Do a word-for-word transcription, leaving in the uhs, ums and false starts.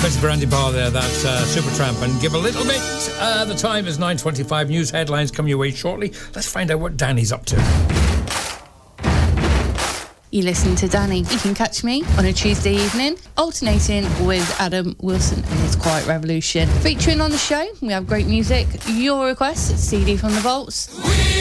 Christopher Andy Barr there, that's uh, Supertramp, and give a little bit. Uh, the time is nine twenty-five. News headlines coming your way shortly. Let's find out what Danny's up to. You listen to Danny. You can catch me on a Tuesday evening, alternating with Adam Wilson and his Quiet Revolution. Featuring on the show, we have great music, your requests, C D from the Vaults.